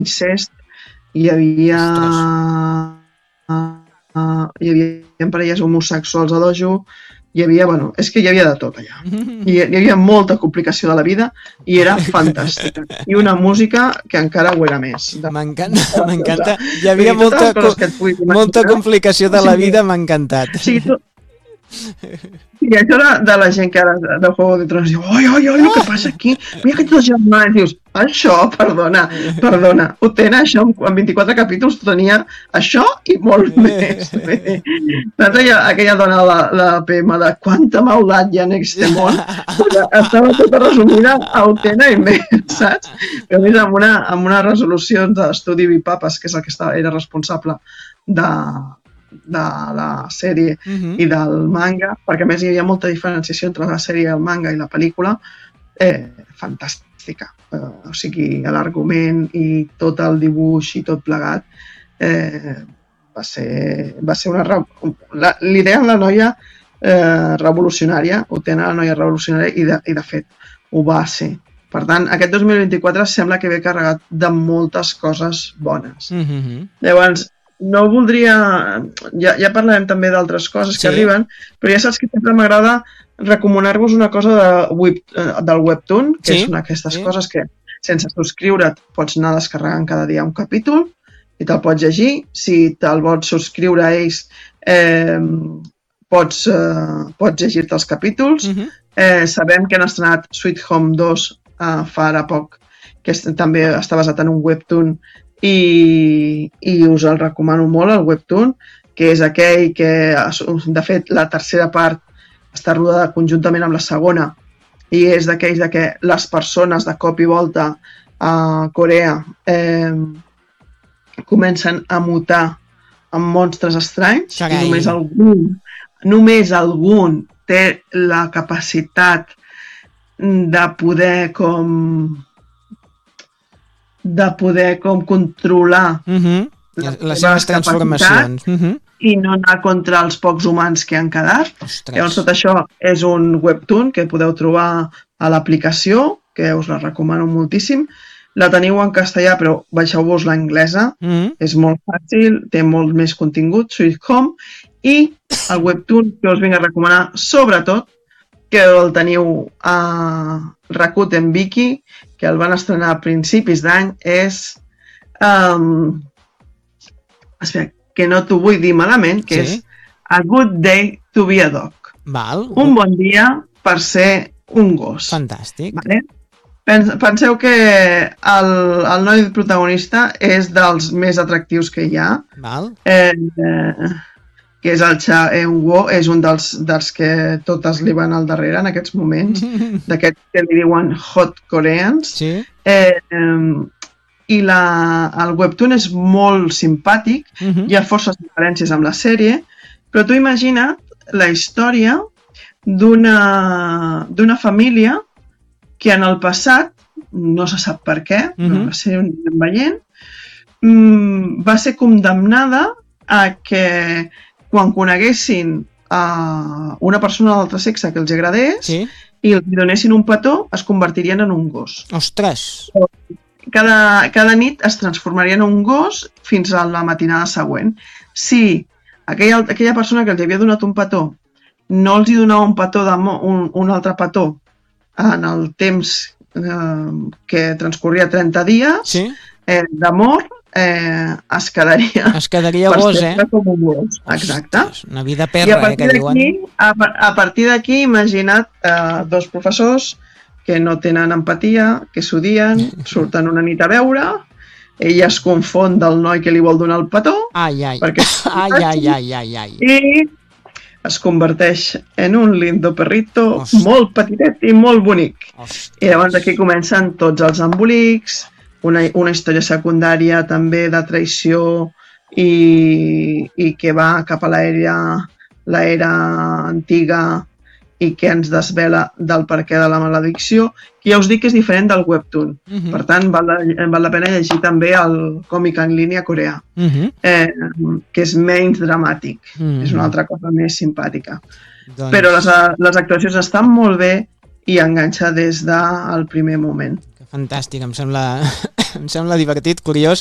incest, hi havia parelles homosexuals a dojo, hi havia de tot allà. Hi havia molta complicació de la vida i era fantàstica. I una música que encara ho era més. M'encanta. Hi havia molta complicació de la vida, m'ha encantat. Sí, i això de la gent que ara de Juego de Tronos diu, oi, el que passa aquí? Mira aquests dos germans, dius, això, perdona, ho tenen això, en 24 capítols tenia això i molt més. Saps aquella dona, la PM, de quanta maldat hi ha en aquest món, estava tota resumida a Utena i més, saps? Però a més amb una resolució d'estudi Bipapes, que és el que era responsable de la sèrie i del manga, perquè a més hi havia molta diferenciació entre la sèrie, el manga i la pel·lícula, fantàstica. O sigui, l'argument i tot el dibuix i tot plegat va ser una... L'idea de la noia revolucionària, Utena, la noia revolucionària, i de fet ho va ser. Per tant, aquest 2024 sembla que ve carregat de moltes coses bones. Llavors, no voldria... Ja parlarem també d'altres coses que arriben, però ja saps que sempre m'agrada recomanar-vos una cosa del Webtoon, que és una d'aquestes coses que sense subscriure't pots anar descarregant cada dia un capítol i te'l pots llegir. Si te'l vols subscriure a ells, pots llegir-te els capítols. Sabem que han estrenat Sweet Home 2 fa ara poc, que també està basat en un Webtoon, i us el recomano molt, el Webtoon, que és aquell que, de fet, la tercera part està rodada conjuntament amb la segona, i és d'aquells que les persones de cop i volta a Corea comencen a mutar amb monstres estranys, i només algun té la capacitat de poder controlar les seves transformacions i no anar contra els pocs humans que han quedat. Llavors tot això és un Webtoon que podeu trobar a l'aplicació, que us la recomano moltíssim. La teniu en castellà, però baixeu-vos l'anglesa, és molt fàcil, té molt més contingut, Sweet Home, i el Webtoon que us vinc a recomanar, sobretot, que el teniu a Rakuten Viki, que el van estrenar a principis d'any, és... Espera, que no t'ho vull dir malament, que és A Good Day to be a Dog. Un bon dia per ser un gos. Fantàstic. Penseu que el noi protagonista és dels més atractius que hi ha. Que és el Cha Eun-woo, és un dels que totes li van al darrere en aquests moments, d'aquests que li diuen hot coreans. I el Webtoon és molt simpàtic, hi ha forces diferències amb la sèrie, però tu imagina't la història d'una família que en el passat, no se sap per què, però va ser veient, va ser condemnada a que quan coneguessin una persona d'altre sexe que els agradés i els donessin un petó, es convertirien en un gos. Ostres! Cada nit es transformaria en un gos fins a la matinada següent. Si aquella persona que els havia donat un petó no els hi donava un petó un altre petó en el temps que transcorria 30 dies d'amor, es quedaria gos, com un gos. Exacte. Una vida perra, que diuen. A partir d'aquí, imagina't dos professors que no tenen empatia, que s'odien, surten una nit a veure, ella es confon del noi que li vol donar el petó, i es converteix en un lindo perrito molt petitet i molt bonic. I llavors aquí comencen tots els embolics, una història secundària també de traïció i que va cap a l'era antiga i que ens desvela del perquè de la maledicció, que ja us dic que és diferent del Webtoon. Per tant, val la pena llegir també el còmic en línia coreà, que és menys dramàtic, és una altra cosa més simpàtica. Però les actuacions estan molt bé i enganxa des del primer moment. Fantàstic, em sembla, em sembla divertit, curiós